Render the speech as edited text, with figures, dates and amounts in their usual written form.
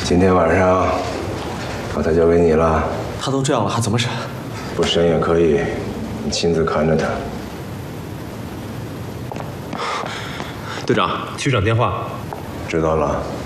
今天晚上把他交给你了。 他都这样了，还怎么审？ 不审也可以，你亲自看着他。 队长，区长电话。 知道了。